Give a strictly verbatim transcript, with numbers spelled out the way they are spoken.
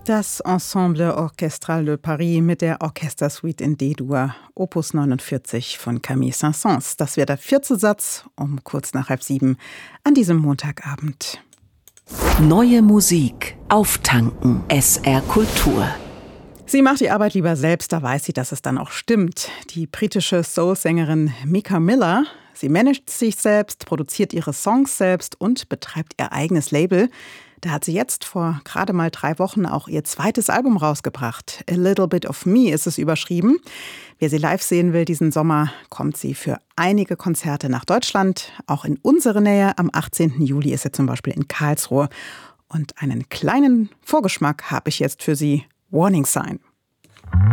Das Ensemble Orchestral de Paris mit der Orchestersuite in D-Dur, Opus neunundvierzig von Camille Saint-Saëns. Das wäre der vierte Satz um kurz nach halb sieben an diesem Montagabend. Neue Musik auftanken. S R Kultur. Sie macht die Arbeit lieber selbst, da weiß sie, dass es dann auch stimmt. Die britische Soul-Sängerin Mika Miller, sie managt sich selbst, produziert ihre Songs selbst und betreibt ihr eigenes Label. Da hat sie jetzt vor gerade mal drei Wochen auch ihr zweites Album rausgebracht. A Little Bit of Me ist es überschrieben. Wer sie live sehen will diesen Sommer, kommt sie für einige Konzerte nach Deutschland. Auch in unsere Nähe. Am achtzehnten Juli ist sie zum Beispiel in Karlsruhe. Und einen kleinen Vorgeschmack habe ich jetzt für Sie. Warning Sign.